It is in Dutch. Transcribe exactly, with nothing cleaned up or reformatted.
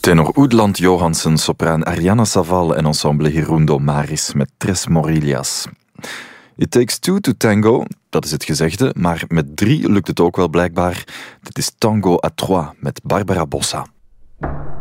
Tenor Oudland Johansen, sopraan Ariana Saval en ensemble Hirundo Maris met Tres Morillas. It takes two to tango, dat is het gezegde, maar met drie lukt het ook wel blijkbaar. Dit is Tango à trois met Barbara Bossa.